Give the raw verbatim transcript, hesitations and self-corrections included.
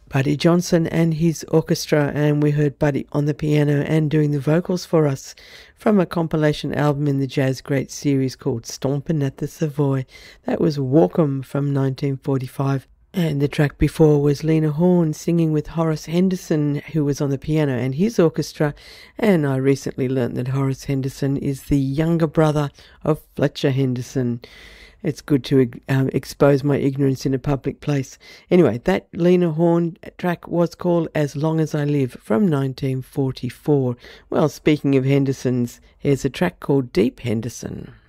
Buddy Johnson and his orchestra, and we heard Buddy on the piano and doing the vocals for us from a compilation album in the Jazz Great series called Stompin' at the Savoy. That was Walkum from nineteen forty-five. And the track before was Lena Horne singing with Horace Henderson, who was on the piano and his orchestra. And I recently learnt that Horace Henderson is the younger brother of Fletcher Henderson. It's good to um, expose my ignorance in a public place. Anyway, that Lena Horne track was called As Long As I Live from nineteen forty-four. Well, speaking of Hendersons, here's a track called Deep Henderson.